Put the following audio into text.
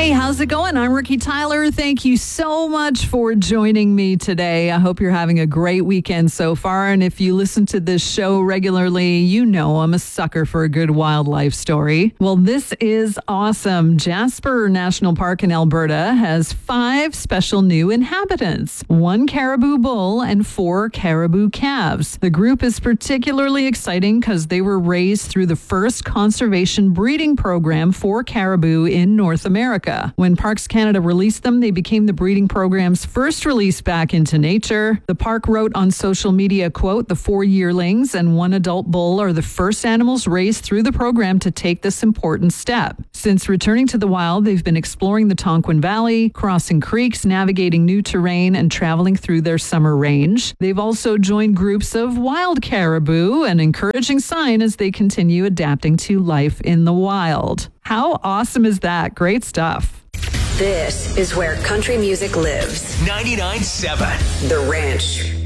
Hey, how's it going? I'm Ricky Tyler. Thank you so much for joining me today. I hope you're having a great weekend so far. And if you listen to this show regularly, you know I'm a sucker for a good wildlife story. Well, this is awesome. Jasper National Park in Alberta has 5 special new inhabitants, 1 caribou bull and 4 caribou calves. The group is particularly exciting because they were raised through the first conservation breeding program for caribou in North America. When Parks Canada released them, they became the breeding program's first release back into nature. The park wrote on social media, quote, "The 4 yearlings and 1 adult bull are the first animals raised through the program to take this important step. Since returning to the wild, they've been exploring the Tonquin Valley, crossing creeks, navigating new terrain, and traveling through their summer range. They've also joined groups of wild caribou, an encouraging sign as they continue adapting to life in the wild." How awesome is that? Great stuff. This is where country music lives. 99.7 The Ranch.